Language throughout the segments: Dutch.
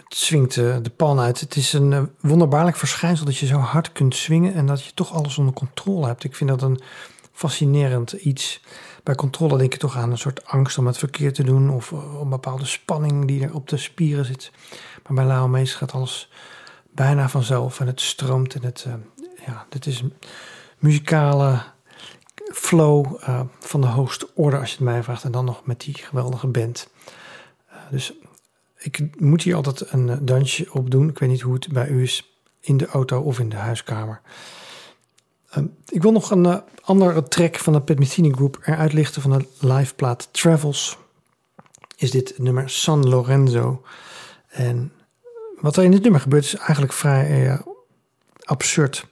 swingt de pan uit. Het is een wonderbaarlijk verschijnsel dat je zo hard kunt swingen en dat je toch alles onder controle hebt. Ik vind dat een fascinerend iets. Bij controle denk je toch aan een soort angst om het verkeerd te doen of een bepaalde spanning die er op de spieren zit. Maar bij Lionel Mace gaat alles bijna vanzelf en het stroomt en dit is een muzikale flow van de hoogste orde als je het mij vraagt en dan nog met die geweldige band. Dus ik moet hier altijd een dansje op doen. Ik weet niet hoe het bij u is in de auto of in de huiskamer. Ik wil nog een andere track van de Pat Metheny Group eruit lichten van de liveplaat Travels. Is dit nummer San Lorenzo. En wat er in dit nummer gebeurt is eigenlijk vrij absurd.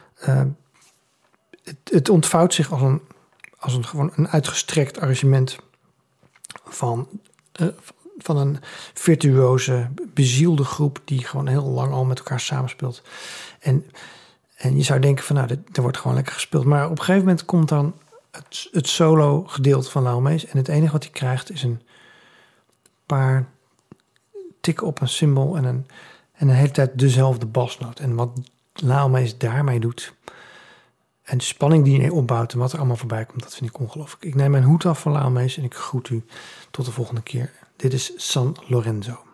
Het ontvouwt zich als gewoon een uitgestrekt arrangement van een virtuoze, bezielde groep die gewoon heel lang al met elkaar samenspeelt. En je zou denken van er wordt gewoon lekker gespeeld. Maar op een gegeven moment komt dan het solo gedeelte van Lionel Mace. En het enige wat hij krijgt is een paar tikken op een cymbal en de hele tijd dezelfde basnoot. En wat Lionel Mace daarmee doet en de spanning die hij opbouwt en wat er allemaal voorbij komt, dat vind ik ongelooflijk. Ik neem mijn hoed af van Lionel Mace en ik groet u tot de volgende keer. Dit is San Lorenzo.